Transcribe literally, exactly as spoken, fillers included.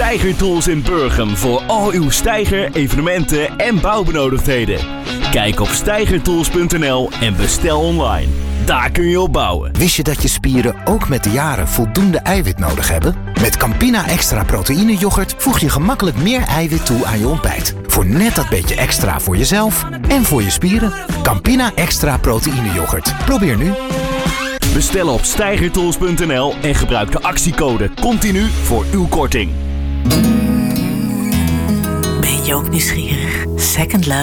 Steiger Tools in Burgum voor al uw steiger, evenementen en bouwbenodigdheden. Kijk op steigertools punt n l en bestel online. Daar kun je op bouwen. Wist je dat je spieren ook met de jaren voldoende eiwit nodig hebben? Met Campina Extra Proteïne Yoghurt voeg je gemakkelijk meer eiwit toe aan je ontbijt. Voor net dat beetje extra voor jezelf en voor je spieren. Campina Extra Proteïne Yoghurt. Probeer nu. Bestel op steigertools punt n l en gebruik de actiecode continu voor uw korting. Ben je ook nieuwsgierig? Second Love